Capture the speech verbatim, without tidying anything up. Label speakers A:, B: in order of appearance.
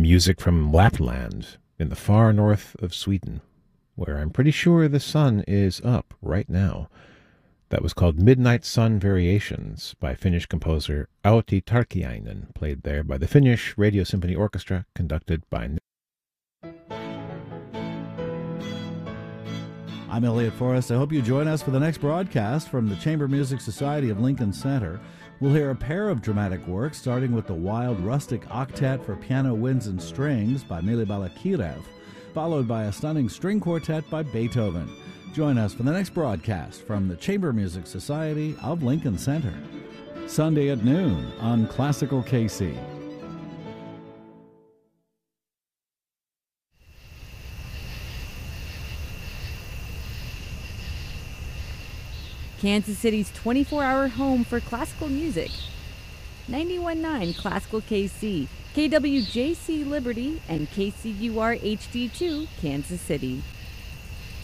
A: music from Lapland in the far north of Sweden, where I'm pretty sure the sun is up right now. That was called Midnight Sun Variations by Finnish composer Auti Tarkiainen, played there by the Finnish Radio Symphony Orchestra, conducted by...
B: I'm Elliot Forrest. I hope you join us for the next broadcast from the Chamber Music Society of Lincoln Center. We'll hear a pair of dramatic works, starting with the wild rustic octet for piano, winds, and strings by Mili Balakirev, followed by a stunning string quartet by Beethoven. Join us for the next broadcast from the Chamber Music Society of Lincoln Center. Sunday at noon on Classical K C.
C: Kansas City's twenty-four hour home for classical music. ninety-one point nine Classical K C, K W J C Liberty, and K C U R H D two Kansas City.